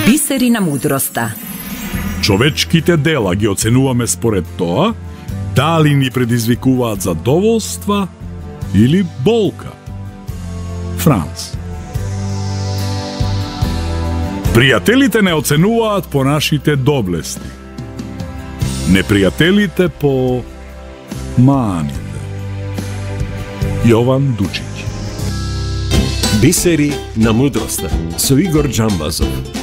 Бисери на мудроста. Човечките дела ги оценуваме според тоа дали ни предизвикуваат задоволства или болка. Франц. Пријателите не оценуваат по нашите доблести. Непријателите по маните. Јован Дучиќ. Бисери на мудроста со Игор Џамбазов.